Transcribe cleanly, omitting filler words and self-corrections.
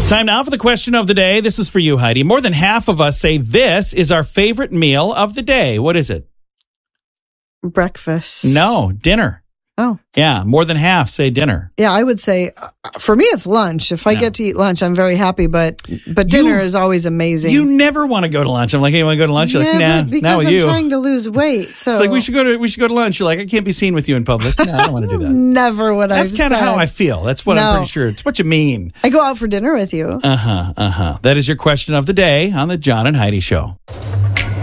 Time now for the question of the day. This is for you, Heidi. More than half of us say this is our favorite meal of the day. What is it? Breakfast. No, dinner. Oh. Yeah, more than half say dinner. Yeah, I would say, for me, it's lunch. If I get to eat lunch, I'm very happy, but dinner is always amazing. You never want to go to lunch. I'm like, hey, you want to go to lunch? You're like, nah, because not with I'm you. trying to lose weight. So It's like, we should go to lunch. You're like, I can't be seen with you in public. No, I don't want to do that. Never what I've said. That's kind of how I feel. That's what I'm pretty sure. It's what you mean. I go out for dinner with you. That is your question of the day on the John and Heidi Show.